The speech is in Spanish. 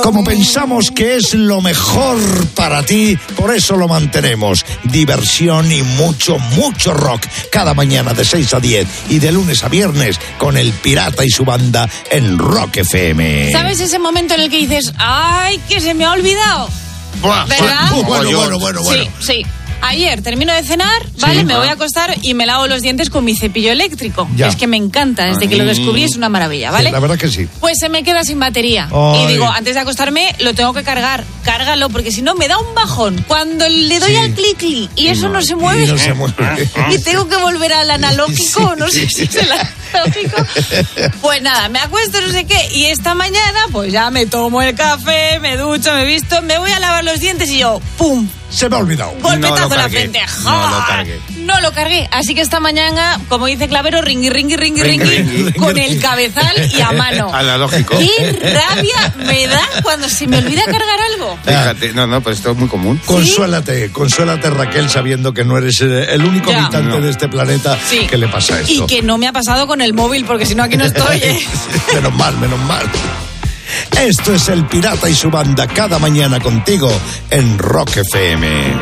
Como pensamos que es lo mejor para ti, por eso lo mantenemos. Diversión y mucho, mucho rock. Cada mañana de 6 a 10 y de lunes a viernes con El Pirata y su banda en Rock FM. ¿Sabes ese momento en el que dices, ay, que se me ha olvidado? ¿Verdad? Bueno. Sí. Ayer termino de cenar, ¿vale? Me voy a acostar y me lavo los dientes con mi cepillo eléctrico. Ya. Es que me encanta, desde que lo descubrí es una maravilla, ¿vale? Sí, la verdad que sí. Pues se me queda sin batería. Ay. Y digo, antes de acostarme lo tengo que cargar. Cárgalo, porque si no me da un bajón. Cuando le doy al clic y eso no se mueve. Y no se mueve. Y tengo que volver al analógico, no sé si es el analógico. Pues nada, me acuesto, no sé qué, y esta mañana pues ya me tomo el café, me ducho, me visto, me voy a lavar los dientes y yo, ¡pum! Se me ha olvidado. Golpetazo en la frente. No lo cargué. Así que esta mañana, como dice Clavero, ringui, con el cabezal y a mano. Analógico. ¡Qué rabia me da cuando se me olvida cargar algo! Fíjate, pues esto es muy común. Consuélate, Raquel, sabiendo que no eres el único habitante de este planeta que le pasa esto. Y que no me ha pasado con el móvil, porque si no aquí no estoy. Menos mal. Esto es El Pirata y su banda cada mañana contigo en Rock FM.